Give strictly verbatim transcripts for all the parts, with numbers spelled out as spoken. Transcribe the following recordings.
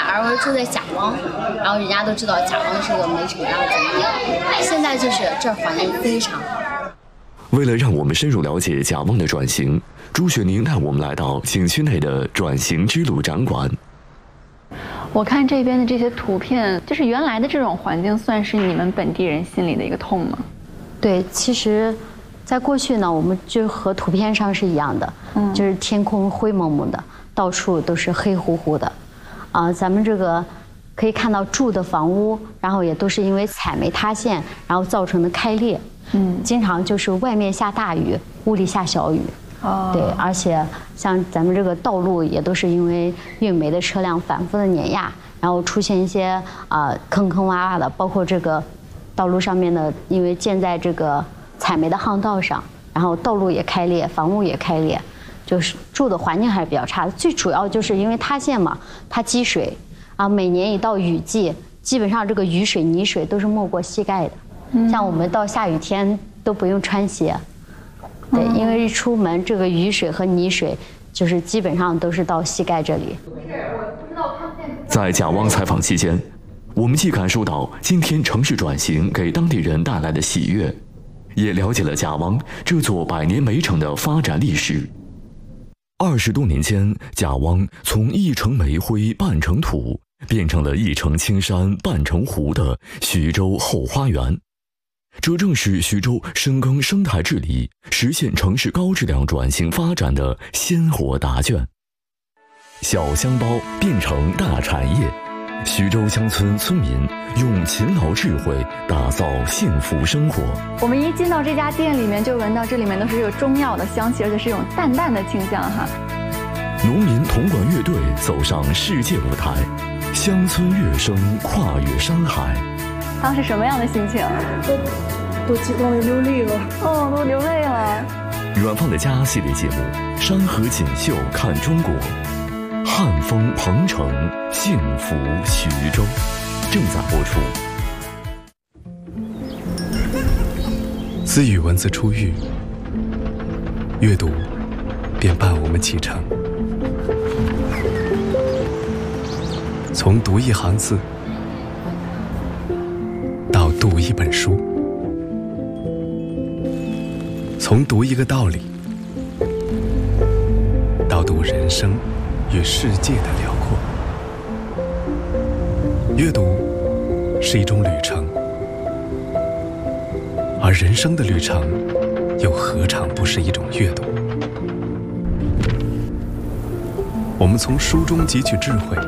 而我住在甲汪，然后人家都知道甲汪是个煤城啊怎么样。现在就是这环境非常好。 为了让我们深入了解甲汪的转型，朱雪宁带我们来到景区内的转型之路展馆。 我看这边的这些图片，就是原来的这种环境，算是你们本地人心里的一个痛吗？ 对，其实，在过去呢，我们就和图片上是一样的，嗯，就是天空灰蒙蒙的，到处都是黑乎乎的，啊、呃，咱们这个可以看到住的房屋，然后也都是因为采煤塌陷，然后造成的开裂。嗯，经常就是外面下大雨，屋里下小雨。哦，对，而且像咱们这个道路也都是因为运煤的车辆反复的碾压，然后出现一些啊、呃、坑坑洼洼的，包括这个道路上面的，因为建在这个采煤的巷道上，然后道路也开裂，房屋也开裂，就是住的环境还是比较差的。最主要就是因为塌陷嘛，它积水啊，每年一到雨季，基本上这个雨水、泥水都是没过膝盖的。像我们到下雨天都不用穿鞋，对，因为一出门这个雨水和泥水就是基本上都是到膝盖这里。 在甲汪采访期间，我们既感受到今天城市转型给当地人带来的喜悦，也了解了甲汪这座百年煤城的发展历史。二十多年间，甲汪从一城煤灰半成土，变成了一城青山半成湖的徐州后花园。这正是徐州深耕生态治理、实现城市高质量转型发展的鲜活答卷。小香包变成大产业，徐州乡村村民用勤劳智慧打造幸福生活。 我们一进到这家店里面，就闻到这里面都是有中药的香气，而且是一种淡淡的清香哈。 农民铜管乐队走上世界舞台，乡村乐声跨越山海。 当时什么样的心情？ 都激动的流泪了。 哦，都流泪了。 远方的家系列节目《山河锦绣看中国》，汉风鹏城，幸福徐州，正在播出。 自与文字初遇，阅读便伴我们启程。从读一行字到读一本书，从读一个道理到读人生与世界的辽阔。阅读是一种旅程，而人生的旅程又何尝不是一种阅读？我们从书中汲取智慧，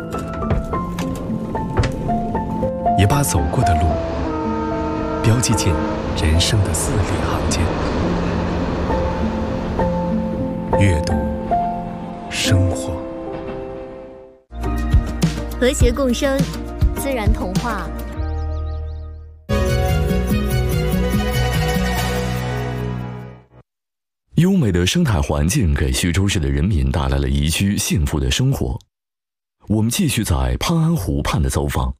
也把走过的路标记进人生的字里行间。阅读，生活， 和谐共生，自然童话。 优美的生态环境给徐州市的人民带来了宜居幸福的生活。我们继续在潘安湖畔的走访。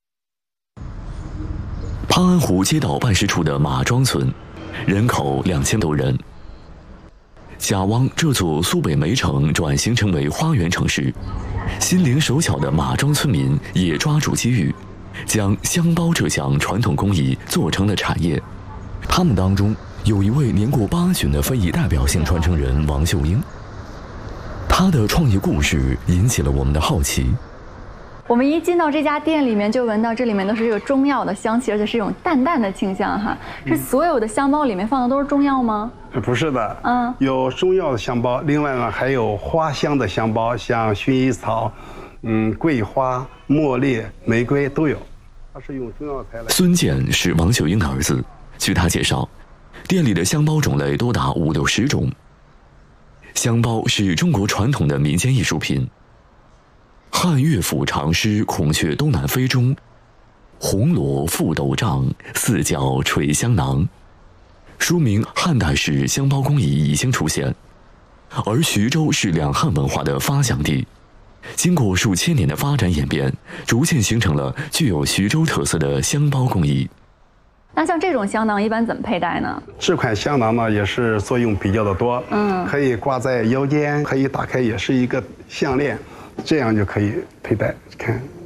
潘安湖街道办事处的马庄村，人口两千多人。甲汪这座苏北煤城转型成为花园城市，心灵手巧的马庄村民也抓住机遇，将香包这项传统工艺做成了产业。他们当中有一位年过八旬的非遗代表性传承人王秀英，他的创业故事引起了我们的好奇。 我们一进到这家店里面，就闻到这里面都是有中药的香气，而且是一种淡淡的清香哈。这所有的香包里面放的都是中药吗？ 不是的，嗯，有中药的香包，另外呢还有花香的香包，像薰衣草、嗯桂花、茉莉、玫瑰都有。它是用中药材来。 孙健是王秀英的儿子，据他介绍，店里的香包种类多达五六十种。香包是中国传统的民间艺术品。汉乐府长诗《孔雀东南飞》中，红罗覆斗帐，四角垂香囊，说明汉代时香包工艺已经出现。而徐州是两汉文化的发祥地，经过数千年的发展演变，逐渐形成了具有徐州特色的香包工艺。 那像这种香囊一般怎么佩戴呢？ 这款香囊呢也是作用比较的多，嗯，可以挂在腰间，可以打开，也是一个项链。这样就可以佩戴，看